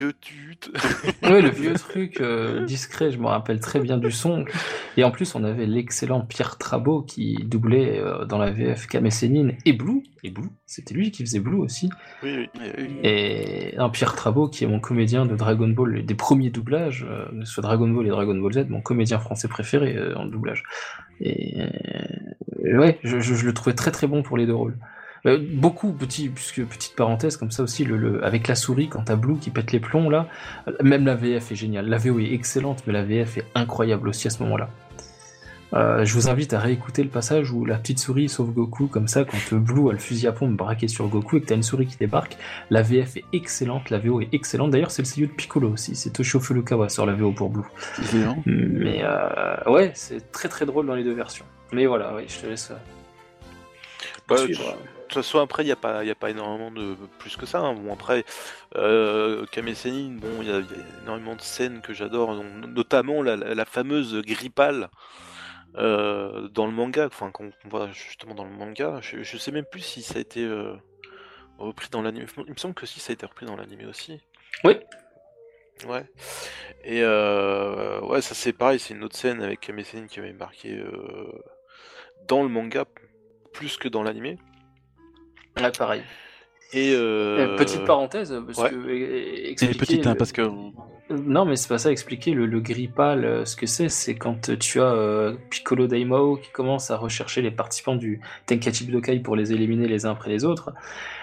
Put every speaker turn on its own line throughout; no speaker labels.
tute.
Oui, le vieux truc discret, je me rappelle très bien du son. Et en plus, on avait l'excellent Pierre Trabot qui doublait dans la VF Kame Sennin et Blue. Et Blue, c'était lui qui faisait Blue aussi.
Oui.
Et un Pierre Trabot qui est mon comédien de Dragon Ball, des premiers doublages, que ce soit Dragon Ball et Dragon Ball Z, mon comédien français préféré en doublage. Et ouais, je le trouvais très très bon pour les deux rôles. Puisque petite parenthèse comme ça aussi, avec la souris, quand t'as Blue qui pète les plombs là, même la VF est géniale. La VO est excellente, mais la VF est incroyable aussi à ce moment-là. Je vous invite à réécouter le passage où la petite souris sauve Goku comme ça, quand Blue a le fusil à pompe braqué sur Goku et que t'as une souris qui débarque. La VF est excellente, la VO est excellente. D'ailleurs, c'est le CEO de Piccolo aussi, c'est Toshio Furukawa sur la VO pour Blue.
Excellent.
Mais ouais, c'est très très drôle dans les deux versions. Mais voilà, oui, je te laisse suivre.
De toute façon, après, il n'y a pas énormément de plus que ça. Hein. Bon, après, Kame Sennin, bon, il y a énormément de scènes que j'adore, notamment la fameuse grippale dans le manga, enfin, qu'on voit justement dans le manga. Je sais même plus si ça a été repris dans l'anime. Il me semble que si, ça a été repris dans l'anime aussi.
Oui.
Ouais. Et ouais, ça c'est pareil, c'est une autre scène avec Kame Sennin qui avait marqué dans le manga plus que dans l'anime.
Ouais, pareil.
Et
petite parenthèse, parce
ouais.
que
expliquer petite, hein, parce que
non, mais c'est pas ça. Expliquer le gris pâle, ce que c'est quand tu as Piccolo Daimao qui commence à rechercher les participants du Tenkaichi Budokai pour les éliminer les uns après les autres.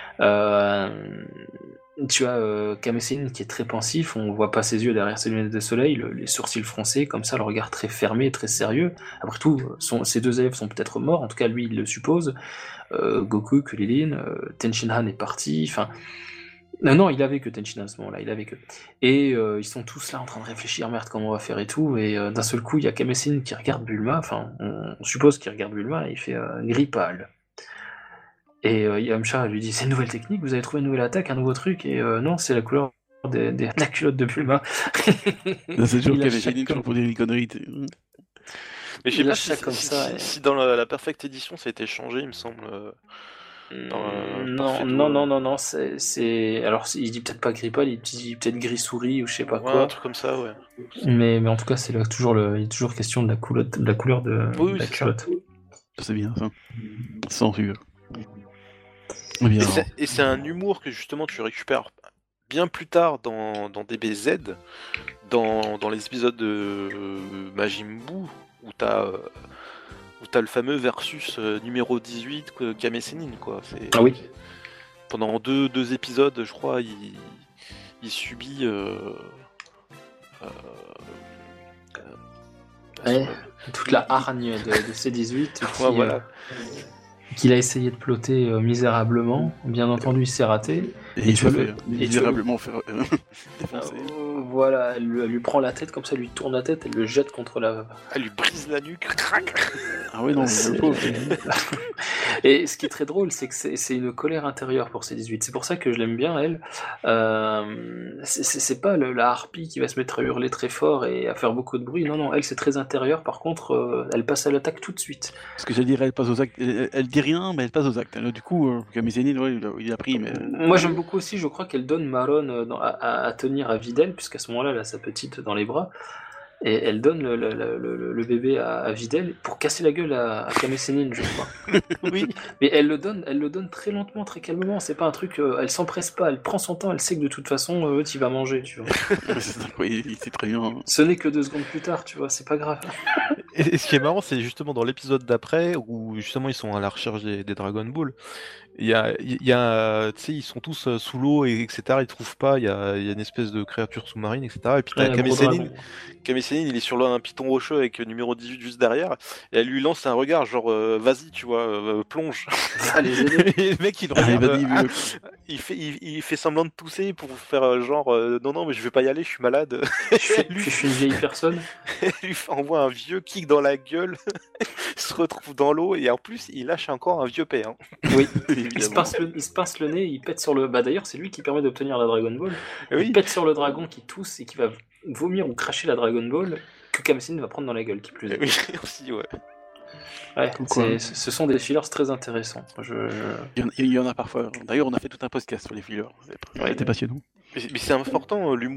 Tu as Kame Sennin qui est très pensif, on voit pas ses yeux derrière ses lunettes de soleil, les sourcils froncés, comme ça, le regard très fermé, très sérieux. Après tout, ses deux élèves sont peut-être morts, en tout cas lui il le suppose. Goku, Kulilin, Tenshinhan est parti, enfin... Non, il avait que Tenshinhan à ce moment-là, il avait que. Et ils sont tous là en train de réfléchir, merde, comment on va faire et tout, et d'un seul coup, il y a Kame Sennin qui regarde Bulma, enfin, on suppose qu'il regarde Bulma, et il fait gris pâle. Et Yamcha lui dit, c'est une nouvelle technique, vous avez trouvé une nouvelle attaque, un nouveau truc, et non, c'est la couleur de la culotte de Bulma.
c'est toujours Kame Sennin toujours pour dire une connerie.
Mais je sais pas si dans la Perfect Edition ça a été changé, il me semble.
Non, c'est... Alors, il dit peut-être pas gris pâle, il dit peut-être gris souris ou je sais pas quoi.
Un truc comme ça, ouais.
Mais en tout cas, il est toujours question de la couleur de la culotte.
C'est bien ça. Sans rigueur.
Et c'est un humour que justement tu récupères bien plus tard dans DBZ, dans les épisodes de Majin Buu, où t'as le fameux versus numéro 18 Kame Sennin, quoi.
Ah oui.
Pendant deux épisodes, je crois, il subit
toute la hargne de C18
ouais, voilà.
Qu'il a essayé de plotter misérablement. Bien entendu, il s'est raté.
Et tu veux misérablement faire défoncer.
Voilà, elle lui prend la tête, comme ça, elle lui tourne la tête, elle le jette contre la...
Elle lui brise la nuque, crac.
Ah oui, non, le pauvre.
Et ce qui est très drôle, c'est que c'est une colère intérieure pour C18. C'est pour ça que je l'aime bien, elle. C'est pas la harpie qui va se mettre à hurler très fort et à faire beaucoup de bruit. Non, elle, c'est très intérieur. Par contre, elle passe à l'attaque tout de suite.
Ce que j'allais dire, elle passe aux actes. Elle dit rien, mais elle passe aux actes. Du coup, Kame Sennin, ouais, il a pris. Mais...
Moi, j'aime beaucoup aussi, je crois qu'elle donne Maron à tenir à Videl, puisqu'à ce moment-là, elle a sa petite dans les bras. Et elle donne le bébé à Videl pour casser la gueule à Kame Sennin, je crois.
Oui.
Mais elle le donne très lentement, très calmement. C'est pas un truc, elle s'empresse pas, elle prend son temps, elle sait que de toute façon, tu vas manger, tu vois.
Oui, c'est très bien.
Ce n'est que 2 secondes plus tard, tu vois, c'est pas grave.
Et ce qui est marrant, c'est justement dans l'épisode d'après, où justement ils sont à la recherche des Dragon Ball. Il y a tu sais, ils sont tous sous l'eau, etc. Ils trouvent pas, il y a une espèce de créature sous-marine, etc. Et puis t'as Kame Sennin, il est sur un piton rocheux avec numéro 18 juste derrière, et elle lui lance un regard genre vas-y, tu vois, plonge.
Allez, aider.
Et le mec il regarde, il fait semblant de tousser pour faire genre non mais je vais pas y aller, je suis malade.
Je suis une vieille personne.
Elle lui envoie un vieux kick dans la gueule, se retrouve dans l'eau et en plus il lâche encore un vieux paix. Hein.
Oui. Il se pince le nez, il pète sur le... Bah d'ailleurs, c'est lui qui permet d'obtenir la Dragon Ball.
Oui.
Il pète sur le dragon qui tousse et qui va vomir ou cracher la Dragon Ball que Kame Sennin va prendre dans la gueule, qui plus est.
Oui, aussi, ouais.
Ouais, ce sont des fillers très intéressants.
Il y en a parfois. D'ailleurs, on a fait tout un podcast sur les fillers. C'était passionnant.
Mais c'est important, l'humour